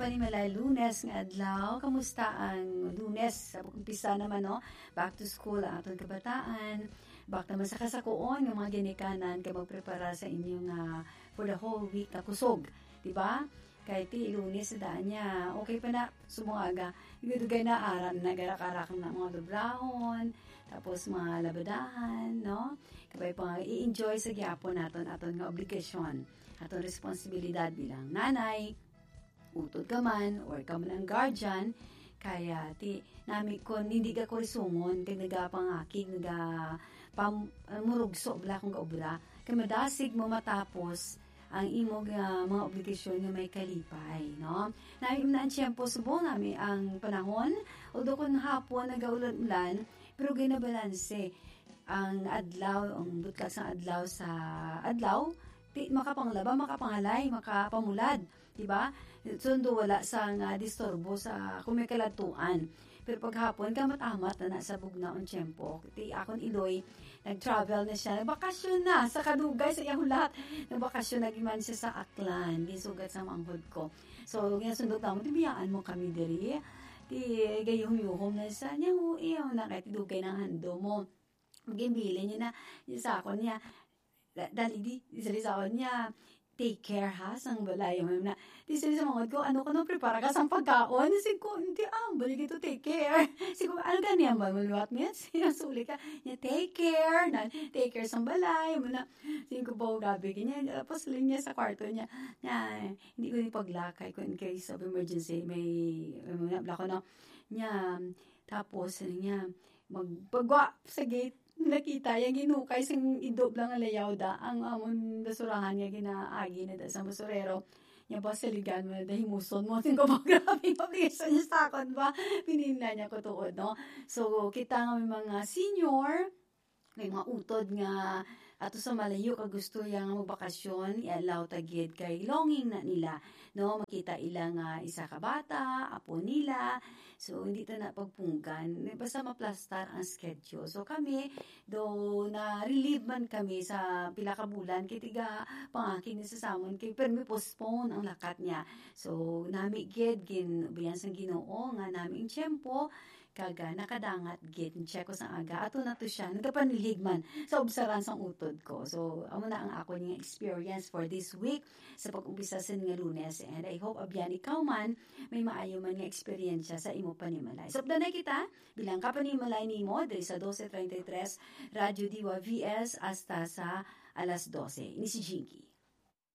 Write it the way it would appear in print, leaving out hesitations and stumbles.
Kapanimalay Lunes nga adlaw. Kamusta ang Lunes? Sa umpisa naman no, back to school ang atong kabataan. Back naman sa kasakuon ng mga ginikanan kay magprepara sa inyong for the whole week na kusog, di ba? Kay ti Lunes daan niya. Okay pa na sumuaga. Igudugay na aran na garak-arak na mga lubrahon, tapos mga labadahan, no? Kabay pa i-enjoy sa gyapon naton aton nga obligasyon, aton responsibilidad bilang nanay, utod ka man, or ka man ang guardian, kaya ti nami kon hindi ka kurisungon kay nagapangakig murugso bla kung gaubra kay madasig mo matapos ang imong mga obligasyon nga may kalipay, no? Nami na ang tiyempo subo nami ang panahon, although kung hapon nagaulan-ulan, pero ginabalanse ang adlaw, ang butkas ng adlaw sa adlaw, ti makapanglaba, makapangalay, makapamulad, diba? Sundo wala sa disturbo sa kumikalatuan. Pero paghapon, gamat-amat na nasa bugnaon tiyempo. Ti akon iloy, nag-travel na siya, nagbakasyon na sa kadugay sa iyang lahat. Nagbakasyon, nagiman siya sa Aklan, di sugat sa manghod ko. So, ginasundot na mo, tibiyaan mo kami diri. Ti gayong-yuhom na sa niya, iyaw na kahit dugay ng hando mo. Magimbilin niya na, sa akon niya, dali di, sa akon niya, take care ha, sang balay mo na. Di sa mga ko, ano ko nung prepara ka sang pagkaon? Sige ko, hindi balik ito, take care. Sige ko, ano ganyan ba? Maluwat mo yan? Sinasuli ka, take care, take care sang balay mo na. Sige ko po, gabi niya. Tapos lang niya sa kwarto niya, hindi ko ni paglakay ko in case of emergency, may blako na niya. Tapos, niya, magpagwa sa gate, nakita yung ginukay sing idob lang alayaw da ang amon basurahan niya ginaagi na da sa basurero niya ba saligan mo na himuson mo ting ko grabe obligation niya sa akon ba pininla niya ko tuod no. So kita nga may mga senior, may mga utod nga ato sa malayo ka gusto yang magbakasyon, i-allow tagid kay longing na nila, no? Makita ilang isa ka bata, apo nila, so hindi ta na pagpunggan, basta maplastar ang schedule. So kami, na-relieve man kami sa pila ka bulan, kay tiga pangaking sa samon, kay pero may postpone ang lakat niya. So nami gid biyan sang Ginoo nga naming tiyempo, kaga nakadangat gid check ko sa aga ato na to siya nagapanlig man sa obsaran sang utod ko. So amo na ang ako ning experience for this week sa pag-umpisa sa nga Lunes, and I hope abyan ikaw man may maayo man nga experience sa imo panimalay. So updanay kita bilang kapanimalay nimo diri sa 12:33 Radyo Diwa VS hasta sa alas 12. Ini si Jinky.